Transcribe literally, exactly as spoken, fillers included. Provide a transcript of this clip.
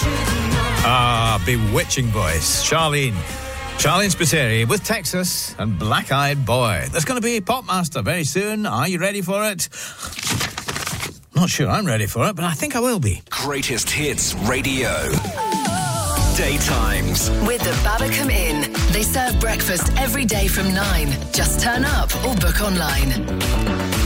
Ah, bewitching voice. Charlene. Charlene Spiteri with Texas and Black Eyed Boy. There's going to be Popmaster very soon. Are you ready for it? Not sure I'm ready for it, but I think I will be. Greatest Hits Radio. Daytimes. With the Babacom Inn. They serve breakfast every day from nine. Just turn up or book online.